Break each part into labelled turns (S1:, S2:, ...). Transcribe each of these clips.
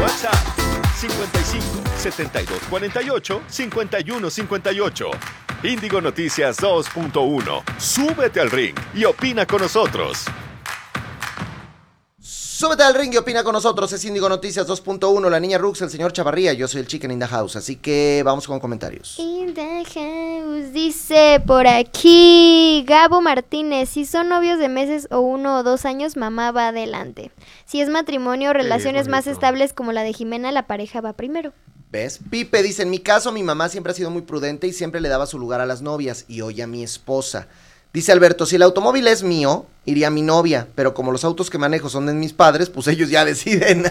S1: WhatsApp 55 72 48 51 58. Índigo Noticias 2.1. Súbete al ring y opina con nosotros.
S2: Súbete al ring y opina con nosotros. Es Índigo Noticias 2.1. La niña Rux, el señor Chavarría. Yo soy el Chicken in the House. Así que vamos con comentarios.
S3: In the house, dice por aquí Gabo Martínez. Si son novios de meses o 1 o 2 años, mamá va adelante. Si es matrimonio o relaciones más estables como la de Jimena, la pareja va primero.
S2: ¿Ves? Pipe dice, en mi caso mi mamá siempre ha sido muy prudente y siempre le daba su lugar a las novias y hoy a mi esposa. Dice Alberto, si el automóvil es mío, iría a mi novia, pero como los autos que manejo son de mis padres, pues ellos ya deciden.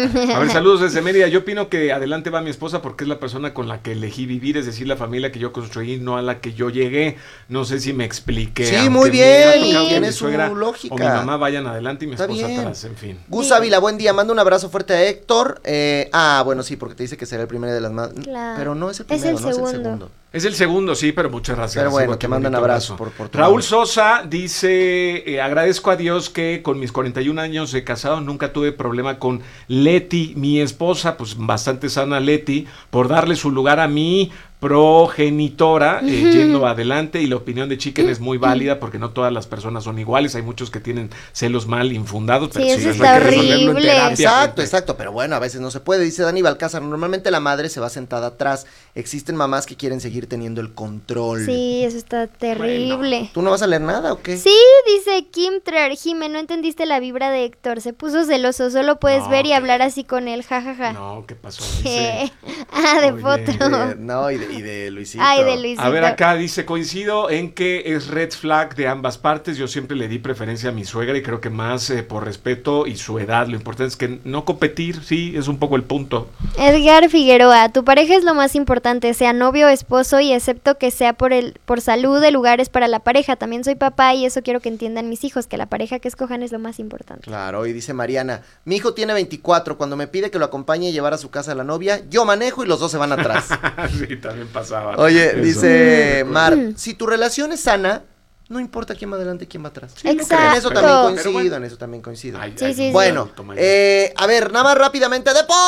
S4: A ver, saludos desde Mérida. Yo opino que adelante va mi esposa porque es la persona con la que elegí vivir, es decir, la familia que yo construí, no a la que yo llegué. No sé si me expliqué.
S2: Sí, muy bien, tiene su lógica.
S4: O mi mamá vayan adelante y mi esposa
S2: bien.
S4: atrás, en fin.
S2: Gus Ávila, buen día, manda un abrazo fuerte a Héctor. Bueno, sí, porque te dice que será el primero de las más. Claro. Pero no es el primero,
S3: es el segundo.
S4: Es el segundo, sí, pero muchas gracias.
S2: Pero bueno, te mandan abrazo por tu
S4: Raúl Sosa dice, agradezco a Dios que con mis 41 años de casado nunca tuve problema con Leti, mi esposa, pues bastante sana Leti, por darle su lugar a mi progenitora, yendo adelante, y la opinión de Chicken es muy válida porque no todas las personas son iguales, hay muchos que tienen celos mal infundados, pero
S3: eso está horrible.
S2: Exacto, pero bueno, a veces no se puede. Dice Dani Balcázar, normalmente la madre se va sentada atrás, existen mamás que quieren seguir teniendo el control.
S3: Sí, eso está terrible.
S2: Bueno, ¿tú no vas a leer nada o qué?
S3: Sí, dice Kim Jime, no entendiste la vibra de Héctor, se puso celoso, solo puedes ver y hablar así con él, jajaja.
S4: No, ¿qué pasó?
S3: Dice, de foto.
S2: No, y de Luisito.
S3: Ay, de Luisito.
S4: A ver, acá dice, coincido en que es red flag de ambas partes. Yo siempre le di preferencia a mi suegra y creo que más por respeto y su edad. Lo importante es que no competir, sí, es un poco el punto.
S3: Edgar Figueroa, tu pareja es lo más importante, sea novio o esposo, y excepto que sea por salud, el lugar es para la pareja. También soy papá y eso quiero que entiendan mis hijos, que la pareja que escojan es lo más importante.
S2: Claro, y dice Mariana, mi hijo tiene 24, cuando me pide que lo acompañe a llevar a su casa a la novia, yo manejo y los dos se van atrás.
S4: Sí, también pasaba.
S2: Oye, eso. Dice Mar, si tu relación es sana, no importa quién va adelante y quién va atrás.
S3: Sí, exacto.
S2: En eso también coincido.
S3: Sí.
S2: Bueno, a ver, nada más rápidamente, deportes.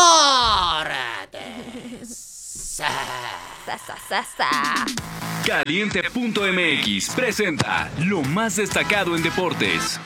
S5: Caliente.mx presenta lo más destacado en deportes.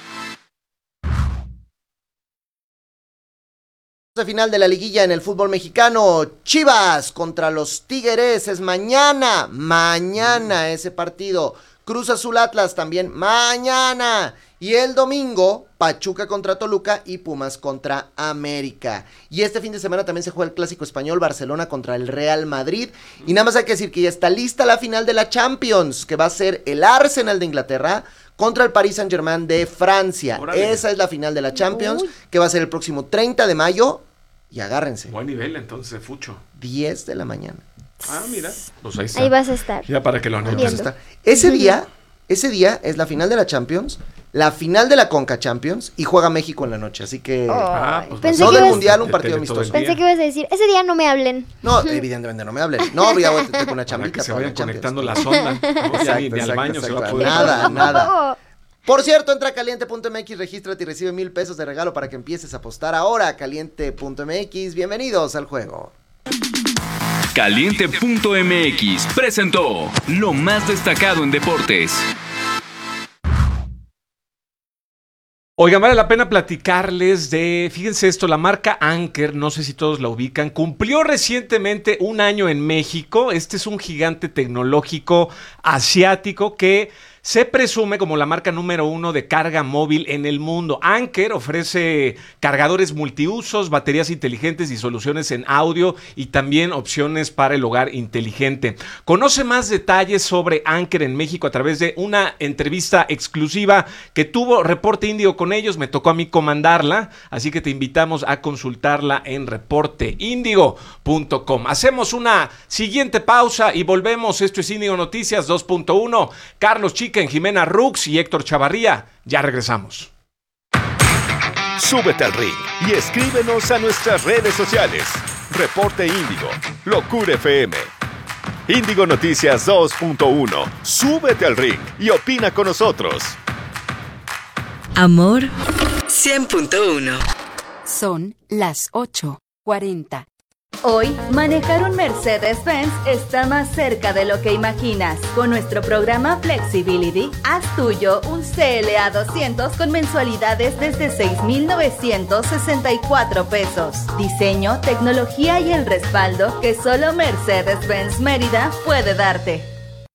S2: Final de la liguilla en el fútbol mexicano, Chivas contra los Tigres es mañana ese partido. Cruz Azul Atlas también mañana, y el domingo Pachuca contra Toluca y Pumas contra América. Y este fin de semana también se juega el clásico español, Barcelona contra el Real Madrid, y nada más hay que decir que ya está lista la final de la Champions, que va a ser el Arsenal de Inglaterra contra el Paris Saint-Germain de Francia. Órale. Esa es la final de la Champions, que va a ser el próximo 30 de mayo, y agárrense.
S4: Buen nivel entonces, Fucho.
S2: 10 de la mañana.
S4: Ah, mira, pues ahí está.
S3: Ahí vas a estar.
S4: Ya para que lo anotes.
S2: Ese día es la final de la Champions, la final de la Conca Champions, y juega México en la noche, así que
S3: pues
S2: no del mundial, un partido amistoso.
S3: Pensé que ibas a decir, ese día no me hablen.
S2: No, evidentemente no me hablen. No, ya voy a tener una chambita.
S4: Que se vayan conectando la sonda. Ni al baño se va a poder.
S2: Nada. Por cierto, entra a caliente.mx, regístrate y recibe 1,000 pesos de regalo para que empieces a apostar ahora. Caliente.mx, bienvenidos al juego.
S5: Caliente.mx presentó lo más destacado en deportes.
S4: Oigan, vale la pena platicarles fíjense esto, la marca Anker, no sé si todos la ubican, cumplió recientemente 1 año en México. Este es un gigante tecnológico asiático que se presume como la marca número 1 de carga móvil en el mundo. Anker ofrece cargadores multiusos, baterías inteligentes y soluciones en audio, y también opciones para el hogar inteligente. Conoce más detalles sobre Anker en México a través de una entrevista exclusiva que tuvo Reporte Índigo con ellos. Me tocó a mí comandarla, así que te invitamos a consultarla en reporteindigo.com. Hacemos una siguiente pausa y volvemos. Esto es Índigo Noticias 2.1. Carlos Chicken, Jimena Rux y Héctor Chavarría. Ya regresamos.
S1: Súbete al ring y escríbenos a nuestras redes sociales. Reporte Índigo, Locura FM. Índigo Noticias 2.1. Súbete al ring y opina con nosotros.
S6: Amor 100.1. Son las 8:40.
S7: Hoy, manejar un Mercedes-Benz está más cerca de lo que imaginas. Con nuestro programa Flexibility, haz tuyo un CLA 200 con mensualidades desde 6,964 pesos. Diseño, tecnología y el respaldo que solo Mercedes-Benz Mérida puede darte.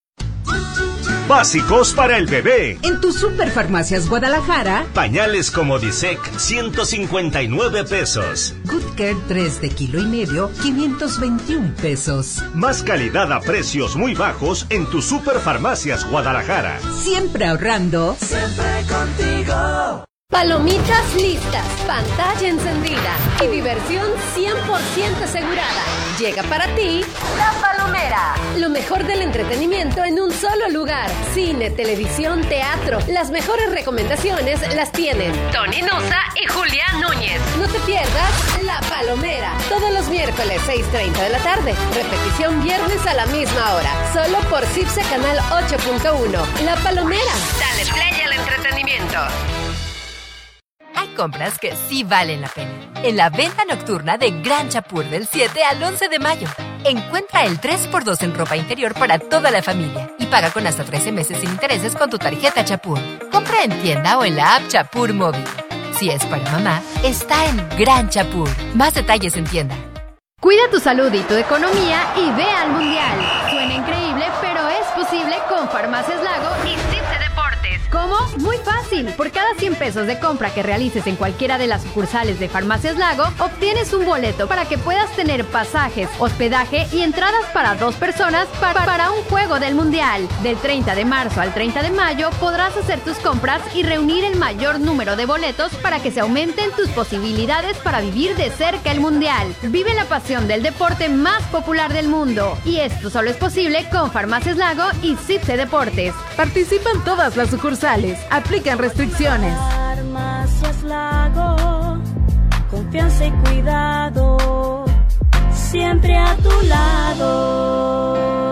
S8: Básicos para el bebé.
S9: En tu Superfarmacias Guadalajara,
S8: pañales como Disec, 159 pesos.
S9: Good Care 3 de 1,5 kg, 521 pesos.
S8: Más calidad a precios muy bajos en tu Superfarmacias Guadalajara.
S9: Siempre ahorrando.
S10: Siempre contigo.
S11: Palomitas listas, pantalla encendida y diversión 100% asegurada. Llega para ti La Palomera. Lo mejor del entretenimiento en un solo lugar. Cine, televisión, teatro. Las mejores recomendaciones las tienen Tony Nusa y Julián Núñez. No te pierdas La Palomera. Todos los miércoles 6:30 de la tarde. Repetición viernes a la misma hora. Solo por CIPSE Canal 8.1. La Palomera. Dale play al entretenimiento.
S12: Hay compras que sí valen la pena. En la venta nocturna de Gran Chapur del 7 al 11 de mayo. Encuentra el 3x2 en ropa interior para toda la familia y paga con hasta 13 meses sin intereses con tu tarjeta Chapur. Compra en tienda o en la app Chapur Móvil. Si es para mamá, está en Gran Chapur. Más detalles en tienda.
S13: Cuida tu salud y tu economía y ve al Mundial. Suena increíble, pero es posible con Farmacias Lago y CIPSE Deportes. ¿Cómo? Muy fácil. Por cada 100 pesos de compra que realices en cualquiera de las sucursales de Farmacias Lago, obtienes un boleto para que puedas tener pasajes, hospedaje y entradas para 2 personas para un juego del Mundial. Del 30 de marzo al 30 de mayo podrás hacer tus compras y reunir el mayor número de boletos para que se aumenten tus posibilidades para vivir de cerca el Mundial. Vive la pasión del deporte más popular del mundo. Y esto solo es posible con Farmacias Lago y CIPSE Deportes. Participan todas las sucursales. Aplican restricciones.
S14: Farmacias Lago, confianza y cuidado, siempre a tu lado.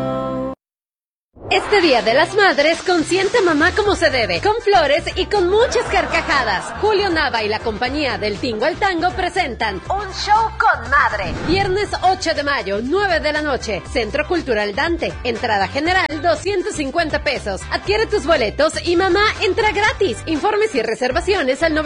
S11: Este Día de las Madres, consiente a mamá como se debe, con flores y con muchas carcajadas. Julio Nava y la compañía del Tingo al Tango presentan Un Show con Madre. Viernes 8 de mayo, 9 de la noche, Centro Cultural Dante. Entrada general, 250 pesos. Adquiere tus boletos y mamá entra gratis. Informes y reservaciones al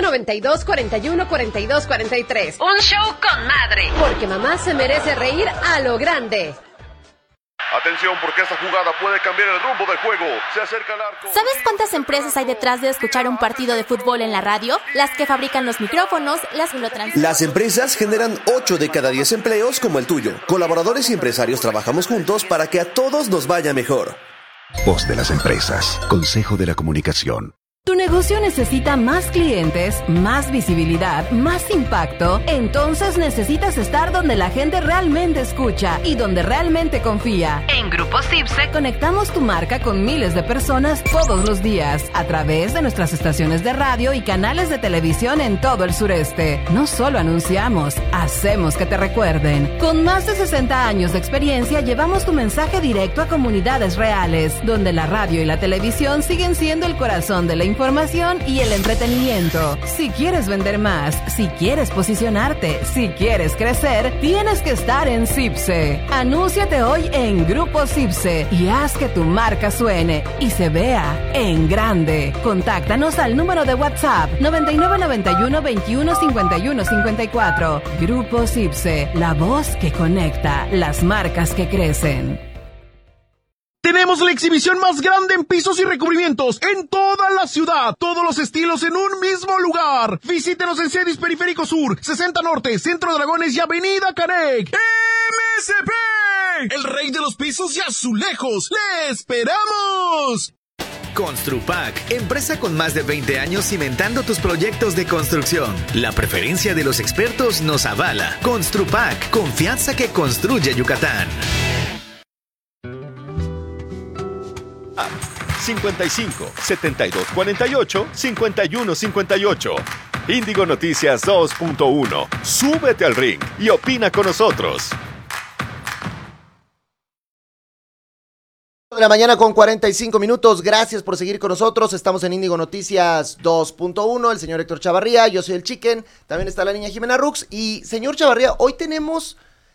S11: 9992-414243. Un Show con Madre. Porque mamá se merece reír a lo grande.
S15: Atención, porque esta jugada puede cambiar el rumbo del juego. Se acerca el arco.
S16: ¿Sabes cuántas empresas hay detrás de escuchar un partido de fútbol en la radio? Las que fabrican los micrófonos, las que lo transmiten.
S17: Las empresas generan 8 de cada 10 empleos como el tuyo. Colaboradores y empresarios trabajamos juntos para que a todos nos vaya mejor.
S18: Voz de las empresas. Consejo de la Comunicación.
S19: ¿Tu negocio necesita más clientes, más visibilidad, más impacto? Entonces necesitas estar donde la gente realmente escucha y donde realmente confía. En Grupo CIPSE conectamos tu marca con miles de personas todos los días a través de nuestras estaciones de radio y canales de televisión en todo el sureste. No solo anunciamos, hacemos que te recuerden. Con más de 60 años de experiencia llevamos tu mensaje directo a comunidades reales, donde la radio y la televisión siguen siendo el corazón de la información y el entretenimiento. Si quieres vender más, si quieres posicionarte, si quieres crecer, tienes que estar en CIPSE. Anúnciate hoy en Grupo CIPSE y haz que tu marca suene y se vea en grande. Contáctanos al número de WhatsApp 9991 21 51 54. Grupo CIPSE, la voz que conecta, las marcas que crecen.
S20: Tenemos la exhibición más grande en pisos y recubrimientos en toda la ciudad. Todos los estilos en un mismo lugar. Visítenos en Cedis Periférico Sur, 60 Norte, Centro Dragones y Avenida Canec. MSP, el rey de los pisos y azulejos. ¡Le esperamos!
S21: Construpac, empresa con más de 20 años cimentando tus proyectos de construcción. La preferencia de los expertos nos avala. Construpac, confianza que construye Yucatán.
S1: 55 72 48 51 58. Índigo Noticias 2.1. Súbete al ring y opina con nosotros.
S2: De la mañana con 45 minutos, gracias por seguir con nosotros, estamos en Índigo Noticias 2.1, el señor Héctor Chavarría, yo soy el Chicken, también está la niña Jimena Rux, y señor Chavarría, hoy tenemos,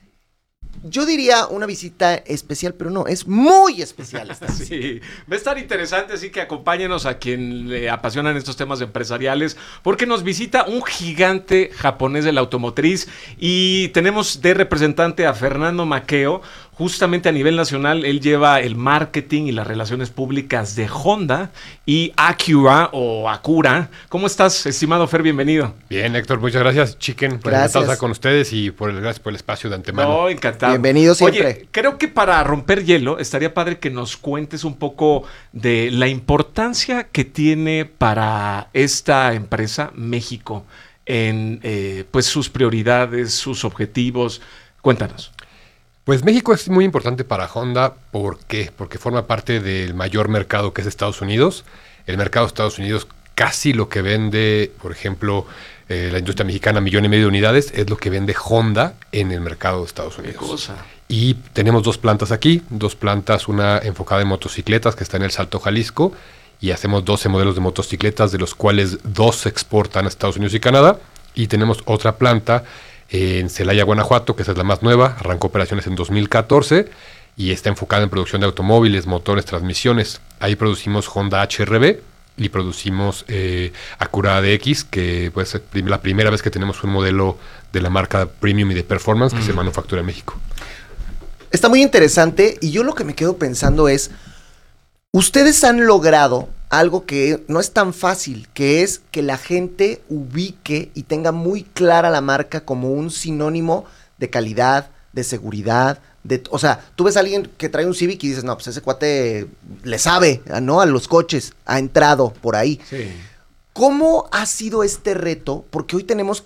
S2: yo diría una visita especial, pero no, es muy especial esta visita.
S4: Sí, va a estar interesante, así que acompáñenos a quien le apasionan estos temas empresariales, porque nos visita un gigante japonés de la automotriz, y tenemos de representante a Fernando Maqueo. Justamente a nivel nacional, él lleva el marketing y las relaciones públicas de Honda y Acura o Acura. ¿Cómo estás, estimado Fer? Bienvenido.
S3: Bien, Héctor, muchas gracias, Chicken, por estar con ustedes y gracias por el espacio de antemano.
S4: No, encantado.
S2: Bienvenido siempre.
S4: Oye, creo que para romper hielo, estaría padre que nos cuentes un poco de la importancia que tiene para esta empresa México en pues sus prioridades, sus objetivos. Cuéntanos.
S3: Pues México es muy importante para Honda. ¿Por qué? Porque forma parte del mayor mercado que es Estados Unidos. El mercado de Estados Unidos casi lo que vende, por ejemplo, la industria mexicana, 1,5 millones de unidades, es lo que vende Honda en el mercado de Estados Unidos.
S4: ¿Qué cosa?
S3: Y tenemos 2 plantas aquí, 2 plantas, una enfocada en motocicletas que está en el Salto, Jalisco, y hacemos 12 modelos de motocicletas, de los cuales 2 se exportan a Estados Unidos y Canadá, y tenemos otra planta en Celaya, Guanajuato, que esa es la más nueva, arrancó operaciones en 2014 y está enfocada en producción de automóviles, motores, transmisiones. Ahí producimos Honda HR-V y producimos Acura DX, que pues, es la primera vez que tenemos un modelo de la marca Premium y de Performance que se manufactura en México.
S2: Está muy interesante y yo lo que me quedo pensando es, ustedes han logrado algo que no es tan fácil, que es que la gente ubique y tenga muy clara la marca como un sinónimo de calidad, de seguridad, o sea, tú ves a alguien que trae un Civic y dices, no, pues ese cuate le sabe, ¿no? A los coches, ha entrado por ahí.
S4: Sí.
S2: ¿Cómo ha sido este reto? Porque hoy tenemos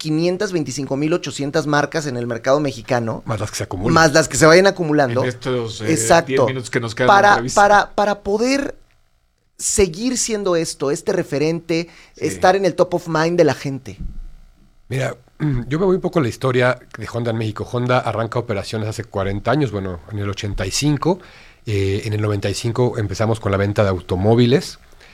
S2: 525,800 marcas en el mercado mexicano.
S3: Más las que se acumulan.
S2: Más las que se vayan acumulando.
S4: En estos
S2: exacto.
S4: 10 minutos que nos quedan
S2: para poder seguir siendo este referente, estar en el top of mind de la gente.
S3: Mira, yo me voy un poco a la historia de Honda en México. Honda arranca operaciones hace 40 años, bueno, en el 85. En el 95 empezamos con la venta de automóviles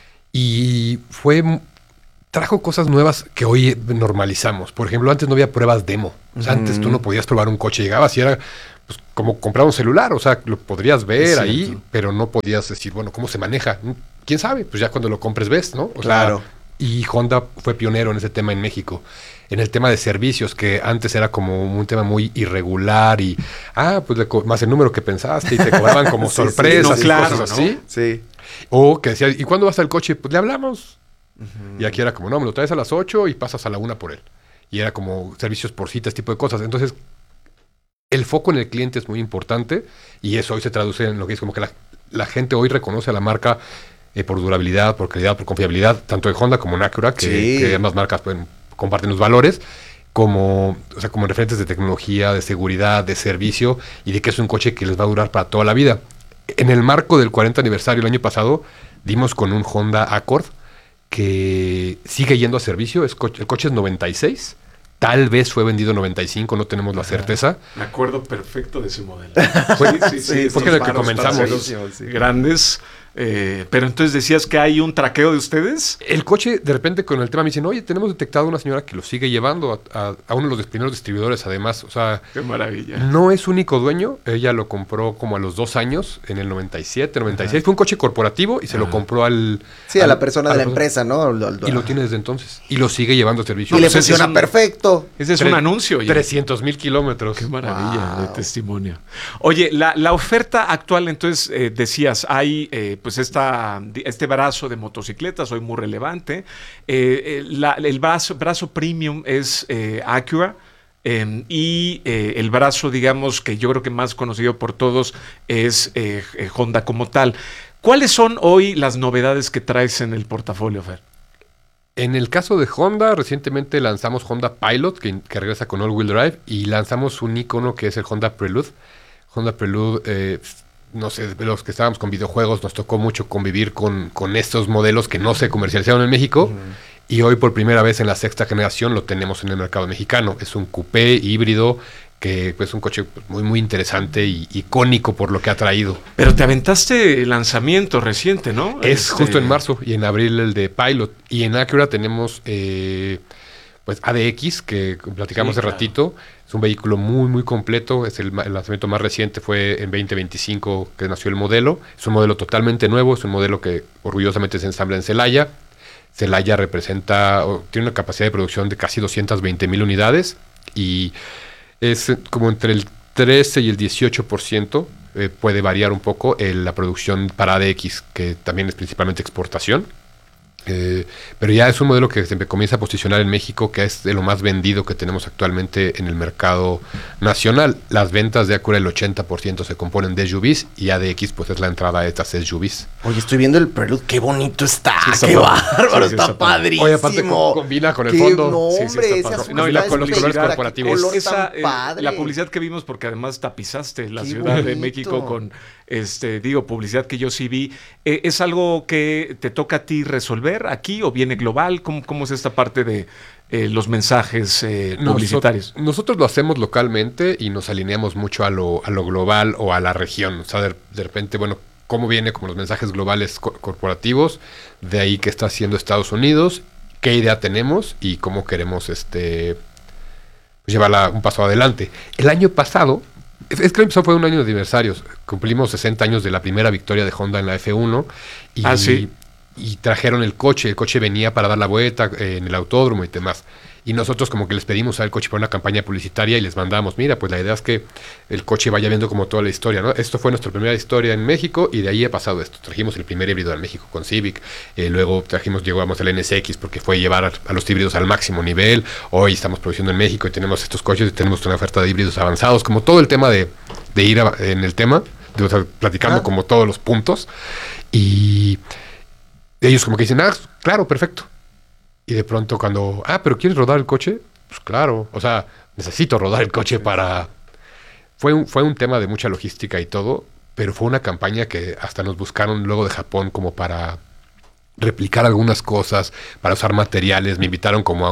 S3: y trajo cosas nuevas que hoy normalizamos. Por ejemplo, antes no había pruebas demo. O sea, antes tú no podías probar un coche, llegabas y era pues, como comprar un celular. O sea, lo podrías ver ahí, pero no podías decir, bueno, ¿cómo se maneja? ¿Quién sabe? Pues ya cuando lo compres ves, ¿no?
S2: Claro.
S3: Y Honda fue pionero en ese tema en México. En el tema de servicios, que antes era como un tema muy irregular y, pues más el número que pensaste y te cobraban como sorpresas y cosas así.
S2: Sí.
S3: O que decías, ¿y cuándo va a estar el coche? Pues le hablamos. Y aquí era como, no, me lo traes a las 8 y pasas a la 1 por él. Y era como servicios por cita, este tipo de cosas. Entonces, el foco en el cliente es muy importante y eso hoy se traduce en lo que es como que la gente hoy reconoce a la marca por durabilidad, por calidad, por confiabilidad, tanto en Honda como en Acura, que ambas marcas comparten los valores, como referentes de tecnología, de seguridad, de servicio y de que es un coche que les va a durar para toda la vida. En el marco del 40 aniversario el año pasado, dimos con un Honda Accord que sigue yendo a servicio. El coche es 96. Tal vez fue vendido en 95, no tenemos la certeza.
S4: Me acuerdo perfecto de ese modelo.
S3: Sí, porque es el que comenzamos.
S4: Grandes. Pero entonces decías que hay un traqueo de ustedes.
S3: El coche, de repente, con el tema me dicen, oye, tenemos detectado una señora que lo sigue llevando a uno de los primeros distribuidores, además. O sea,
S4: qué maravilla.
S3: No es único dueño. Ella lo compró como a los 2 años, en el 97, 96. Fue un coche corporativo y se lo compró a
S2: la persona de la empresa, ¿no?
S3: Y lo tiene desde entonces. Y lo sigue llevando a servicio.
S2: Y le funciona perfecto.
S4: Ese es un anuncio.
S3: 300,000 kilómetros.
S4: Qué maravilla de testimonio. Oye, la oferta actual, entonces, decías, hay pues este brazo de motocicletas, hoy muy relevante. El brazo premium es Acura. Y el brazo, digamos, que yo creo que más conocido por todos es Honda como tal. ¿Cuáles son hoy las novedades que traes en el portafolio, Fer?
S3: En el caso de Honda, recientemente lanzamos Honda Pilot, que regresa con All-Wheel Drive, y lanzamos un icono que es el Honda Prelude. Honda Prelude, no sé, los que estábamos con videojuegos, nos tocó mucho convivir con estos modelos que no se comercializaron en México. Y hoy por primera vez en la 6ª generación lo tenemos en el mercado mexicano. Es un coupé híbrido que es un coche muy, muy interesante y icónico por lo que ha traído.
S4: Pero te aventaste el lanzamiento reciente, ¿no?
S3: Es justo en marzo y en abril el de Pilot. Y en Acura tenemos pues ADX, que platicamos hace ratito. Es un vehículo muy, muy completo. Es el lanzamiento más reciente, fue en 2025 que nació el modelo. Es un modelo totalmente nuevo, es un modelo que orgullosamente se ensambla en Celaya. Celaya tiene una capacidad de producción de casi 220,000 unidades y es como entre el 13 y el 18%, puede variar un poco la producción para ADX, que también es principalmente exportación. Pero ya es un modelo que se comienza a posicionar en México, que es de lo más vendido que tenemos actualmente en el mercado nacional. Las ventas de Acura, el 80% se componen de SUVs y ADX pues es la entrada a estas SUVs.
S2: Oye, estoy viendo el Prelude, qué bonito está, qué bárbaro, está padrísimo.
S3: Oye, aparte combina con el fondo.
S2: No, hombre,
S3: y con los colores corporativos.
S4: La publicidad que vimos, porque además tapizaste la Ciudad de México con publicidad que yo sí vi. ¿Es algo que te toca a ti resolver aquí o viene global? ¿Cómo es esta parte de los mensajes publicitarios?
S3: Nosotros lo hacemos localmente y nos alineamos mucho a lo global o a la región. O sea, de repente, bueno, cómo viene como los mensajes globales corporativos, de ahí qué está haciendo Estados Unidos, qué idea tenemos y cómo queremos llevarla un paso adelante. El año pasado, es que el año pasado fue un año de aniversarios. Cumplimos 60 años de la primera victoria de Honda en la F1 y trajeron el coche. El coche venía para dar la vuelta en el autódromo y demás. Y nosotros como que les pedimos al coche para una campaña publicitaria y les mandamos, mira, pues la idea es que el coche vaya viendo como toda la historia, ¿no? Esto fue nuestra primera historia en México y de ahí ha pasado esto. Trajimos el primer híbrido en México con Civic, luego llegamos al NSX porque fue llevar a los híbridos al máximo nivel. Hoy estamos produciendo en México y tenemos estos coches y tenemos una oferta de híbridos avanzados, como todo el tema de ir en el tema, platicando como todos los puntos. Y ellos como que dicen, claro, perfecto. Y de pronto cuando, ¿pero quieres rodar el coche? Pues claro, o sea, necesito rodar el coche para... Fue un tema de mucha logística y todo, pero fue una campaña que hasta nos buscaron luego de Japón como para replicar algunas cosas, para usar materiales. Me invitaron como a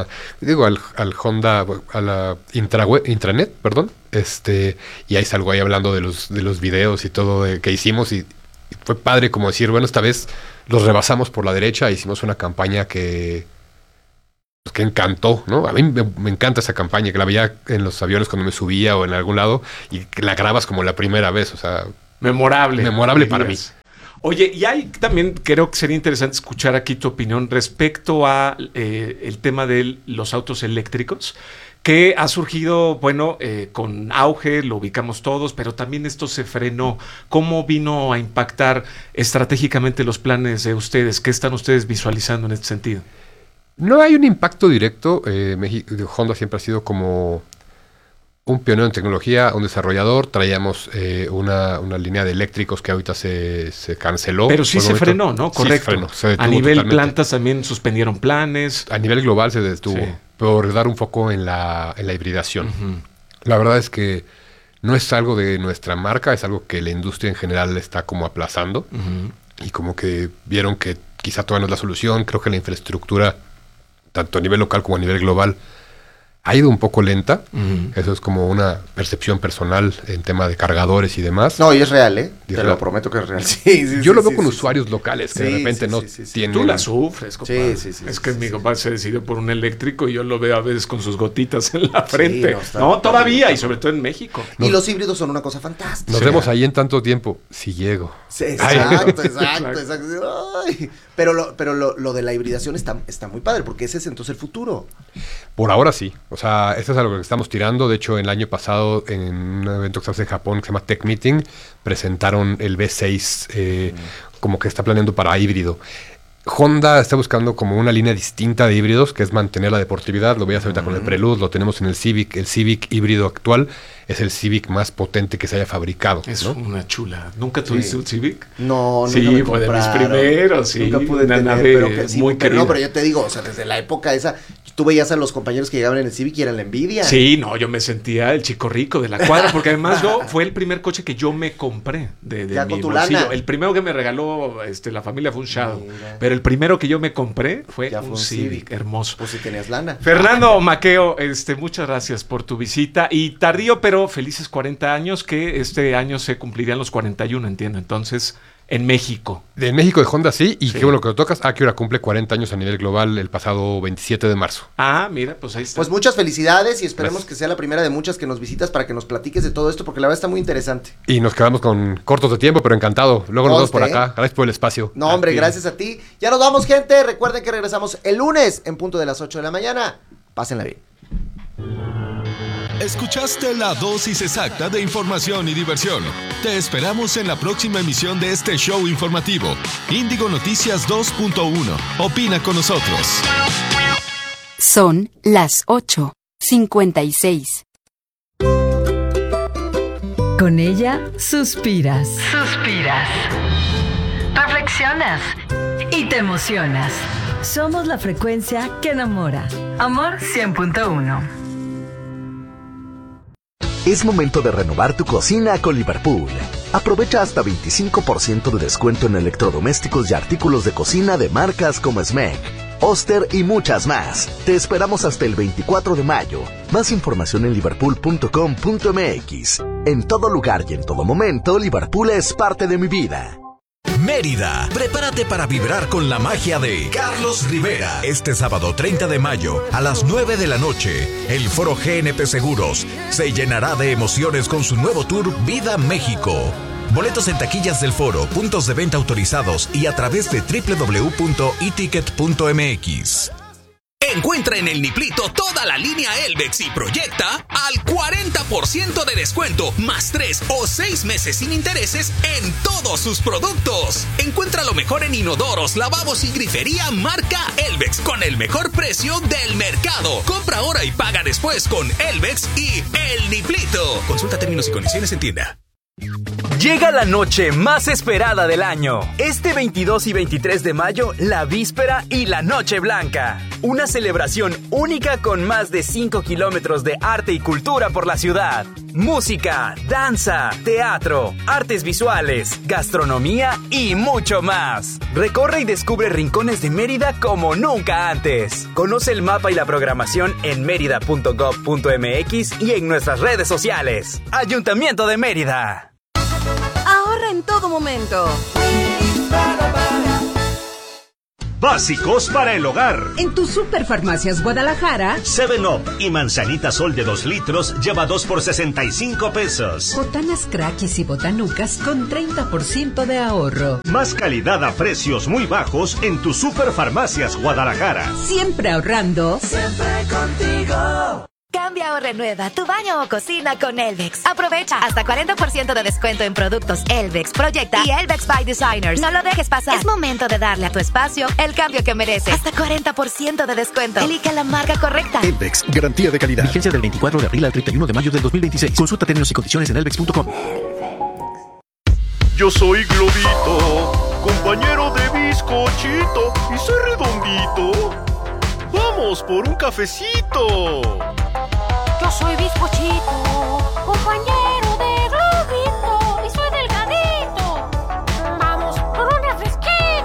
S3: al Honda, a la intranet, perdón, y ahí salgo ahí hablando de los videos y todo que hicimos y fue padre como decir, bueno, esta vez los rebasamos por la derecha, hicimos una campaña que encantó, ¿no? A mí me encanta esa campaña, que la veía en los aviones cuando me subía o en algún lado y que la grabas como la primera vez, o sea...
S4: Memorable
S3: para mí.
S4: Oye, y hay también, creo que sería interesante escuchar aquí tu opinión respecto a el tema de los autos eléctricos, que ha surgido, con auge, lo ubicamos todos, pero también esto se frenó. ¿Cómo vino a impactar estratégicamente los planes de ustedes? ¿Qué están ustedes visualizando en este sentido?
S3: No hay un impacto directo. Honda siempre ha sido como un pionero en tecnología, un desarrollador. Traíamos una línea de eléctricos que ahorita se canceló.
S4: Pero sí se frenó, ¿no? Correcto.
S3: Sí se detuvo
S4: a nivel
S3: totalmente.
S4: Plantas también suspendieron planes.
S3: A nivel global se detuvo. Sí. Por dar un foco en la hibridación. La verdad es que no es algo de nuestra marca, es algo que la industria en general está como aplazando y como que vieron que quizá todavía no es la solución. Creo que la infraestructura, tanto a nivel local como a nivel global, ha ido un poco lenta. Eso es como una percepción personal en tema de cargadores y demás.
S2: No, y es real, ¿eh? Te lo prometo que es real.
S3: Yo lo veo con usuarios locales que de repente no tienen...
S4: Tú la sufres, compadre. Es que mi compadre se decidió por un eléctrico y yo lo veo a veces con sus gotitas en la frente. Todavía, y sobre todo en México.
S2: Y los híbridos son una cosa fantástica.
S3: Nos vemos ahí en tanto tiempo, si llego.
S2: Sí, exacto. Ay, pero lo de la hibridación está muy padre, porque ese es entonces el futuro.
S3: Por ahora sí. O sea, esto es a lo que estamos tirando. De hecho, el año pasado, en un evento que se hace en Japón, que se llama Tech Meeting, presentaron el V6, como que está planeando para híbrido. Honda está buscando como una línea distinta de híbridos, que es mantener la deportividad. Lo veías ahorita con el Prelude, lo tenemos en el Civic híbrido actual. es el Civic más potente que se haya fabricado.
S4: Es
S3: ¿no?
S4: una chula. ¿Nunca tuviste un Civic?
S2: No,
S4: sí,
S2: nunca me
S4: fue de mis
S2: compraron.
S4: primeros, sí.
S2: Nunca pude
S4: una
S2: tener,
S4: nave
S2: pero que sí,
S4: muy
S2: pero
S4: querida.
S2: no, pero yo te digo, o sea, desde la época esa, tú veías a los compañeros que llegaban en el Civic y eran la envidia.
S4: Sí, no, yo me sentía el chico rico de la cuadra, porque además fue el primer coche que yo me compré de
S2: ya
S4: mi
S2: con tu
S4: bolsillo.
S2: lana.
S4: El primero que me regaló la familia fue un Shadow, pero el primero que yo me compré fue un Civic, hermoso.
S2: Pues si tenías lana.
S4: Fernando Maqueo, muchas gracias por tu visita y tardío, pero felices 40 años, que este año se cumplirían los 41, entiendo, entonces... En México.
S3: De México de Honda sí, y qué bueno que lo tocas. Acura cumple 40 años a nivel global el pasado 27 de marzo.
S4: Ah, mira, pues ahí está.
S2: Pues muchas felicidades y esperemos que sea la primera de muchas que nos visitas para que nos platiques de todo esto, porque la verdad está muy interesante.
S3: Y nos quedamos con cortos de tiempo, pero encantado. Luego nos vemos por acá. Gracias por el espacio.
S2: No, hombre, gracias a ti. Ya nos vamos, gente. Recuerden que regresamos el lunes en punto de las 8 de la mañana. Pásenla bien.
S5: Escuchaste la dosis exacta de información y diversión. Te esperamos en la próxima emisión de este show informativo. Índigo Noticias 2.1. Opina con nosotros.
S6: Son las 8:56.
S19: Con ella suspiras. Reflexionas y te emocionas. Somos la frecuencia que enamora. Amor 100.1.
S22: Es momento de renovar tu cocina con Liverpool. Aprovecha hasta 25% de descuento en electrodomésticos y artículos de cocina de marcas como Smeg, Oster y muchas más. Te esperamos hasta el 24 de mayo. Más información en liverpool.com.mx. En todo lugar y en todo momento, Liverpool es parte de mi vida.
S5: Mérida, prepárate para vibrar con la magia de Carlos Rivera. Este sábado 30 de mayo a las 9 de la noche, el Foro GNP Seguros se llenará de emociones con su nuevo tour Vida México. Boletos en taquillas del foro, puntos de venta autorizados y a través de www.eticket.mx. Encuentra en el Niplito toda la línea Elvex y Proyecta al 40% de descuento, más 3 o 6 meses sin intereses en todos sus productos. Encuentra lo mejor en inodoros, lavabos y grifería marca Elvex con el mejor precio del mercado. Compra ahora y paga después con Elvex y El Niplito. Consulta términos y condiciones en tienda.
S23: Llega la noche más esperada del año. Este 22 y 23 de mayo, la víspera y la Noche Blanca. Una celebración única con más de 5 kilómetros de arte y cultura por la ciudad. Música, danza, teatro, artes visuales, gastronomía y mucho más. Recorre y descubre rincones de Mérida como nunca antes. Conoce el mapa y la programación en merida.gov.mx y en nuestras redes sociales. Ayuntamiento de Mérida.
S24: Ahorra en todo momento.
S8: Básicos para el hogar.
S9: En tu Superfarmacias Guadalajara,
S8: 7-Up y manzanita Sol de 2 litros lleva 2 por 65 pesos.
S9: botanas Crackis y botanucas con 30% de ahorro.
S8: Más calidad a precios muy bajos en tu Superfarmacias Guadalajara.
S9: Siempre ahorrando.
S10: Siempre contigo.
S12: Cambia o renueva tu baño o cocina con Elvex. Aprovecha hasta 40% de descuento en productos Elvex, Proyecta y Elvex by Designers. No lo dejes pasar. Es momento de darle a tu espacio el cambio que merece. Hasta 40% de descuento. Elige la marca correcta.
S18: Elvex, garantía de calidad.
S25: Vigencia del 24 de abril al 31 de mayo del 2026. Consulta términos y condiciones en elvex.com.
S15: Yo soy Globito, compañero de bizcochito, y soy redondito. Vamos por un cafecito.
S26: Yo soy bizcochito, compañero